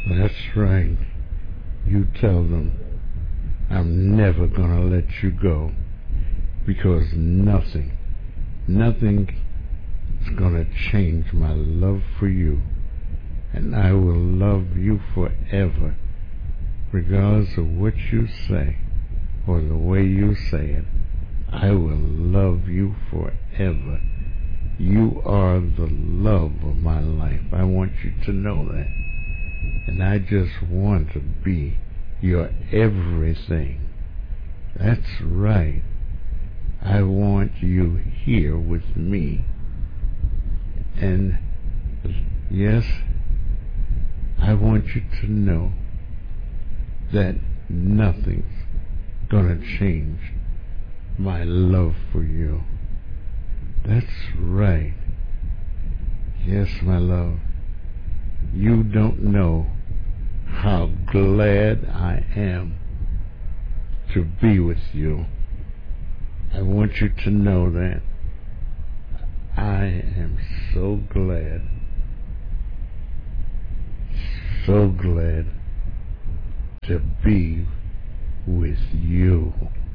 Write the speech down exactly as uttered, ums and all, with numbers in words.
That's right. You tell them I'm never gonna let you go because nothing, nothing is gonna change my love for you. And I will love you forever, regardless of what you say or the way you say it. I will love you forever. You are the love of my life. I want you to know that. And I just want to be your everything. That's right. I want you here with me. And yes, I want you to know that nothing's gonna change my love for you. That's right. Yes, my love. You don't know how glad I am to be with you. I want you to know that I am so glad, so glad to be with you.